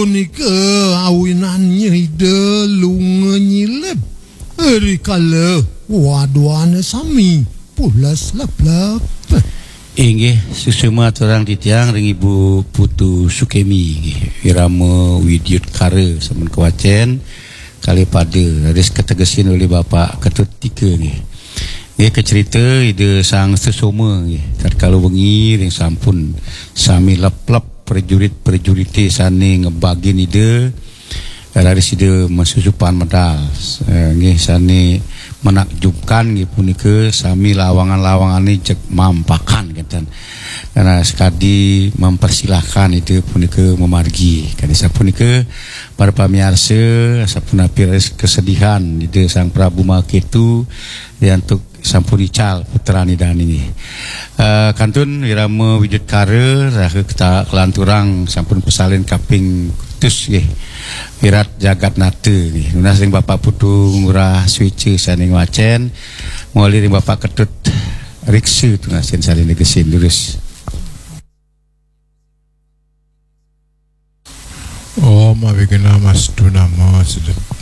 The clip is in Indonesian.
punika awinannya ide lunga nyilep kala waduane sami pulas lap-lap. Inggih susuma orang ditiang ring Ibu Putu Sukemi irama Widyut Kara sampun kewacen kali pada ris ketegesin oleh Bapak Ketut Tika nggih. Nggih kecerita ide sang susuma nggih tatkala wengi ring sampun sami lap-lap prajurit-prajurite sane ngebagi ide dari side masusupan medal nggih sane menakjubkan nggih punika sami lawangan-lawangane cek mampakan kinten karena sekadi mempersilahkan itu punika memargi kali sapunika para pamirsa sapunapun kesedihan ide Sang Prabu Maketu untuk sampun ical putra nidani nggih kantun irama Widyut Kara raha kelanturang sampun pesalin kaping kutus nggih Wirat Jagat Nate nggih nunas ring Bapak Putu Ngurah Suice saning wacen muli ring Bapak Ketut Riksu tunasin saling negesin lurus. Om Abhigana Mastu Namo Sedep